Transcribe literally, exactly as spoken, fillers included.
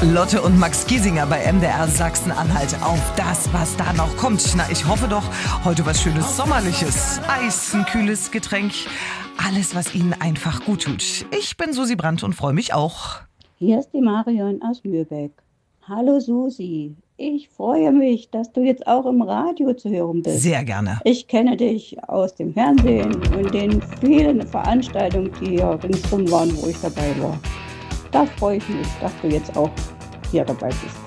Lotte und Max Giesinger bei M D R Sachsen-Anhalt auf das, was da noch kommt. Na, ich hoffe doch, heute was Schönes Sommerliches. Eis, ein kühles Getränk, alles, was Ihnen einfach gut tut. Ich bin Susi Brandt und freue mich auch. Hier ist die Marion aus Lübeck. Hallo Susi, ich freue mich, dass du jetzt auch im Radio zu hören bist. Sehr gerne. Ich kenne dich aus dem Fernsehen und den vielen Veranstaltungen, die hier ringsrum waren, wo ich dabei war. Da freue ich mich, dass du jetzt auch hier dabei bist.